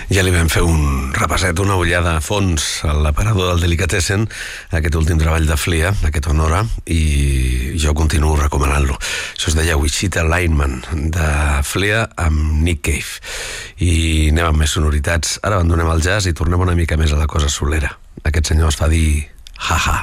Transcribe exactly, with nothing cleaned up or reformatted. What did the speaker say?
Ja li vam fer un repaset, una ullada a fons a l'aparador del Delicatessen, aquest últim treball de Flea, aquest Honora, i jo continuo recomanant-lo. Això es deia Wichita Lineman, de Flea amb Nick Cave. I anem amb més sonoritats. Ara abandonem el jazz i tornem una mica més a la cosa solera. Aquest senyor es fa dir Ha Ha.